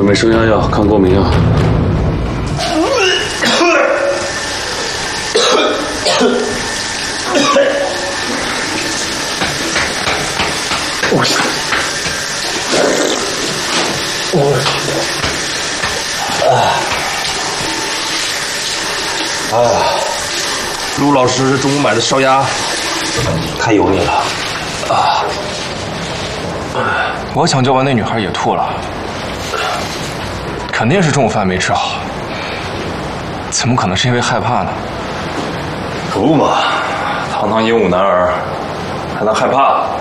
备升压药，抗过敏药。 陆老师中午买的烧鸭太油腻了啊！ 我抢救完那女孩也吐了，肯定是中午饭没吃好，怎么可能是因为害怕呢？ 可不嘛，堂堂英武男儿还能害怕？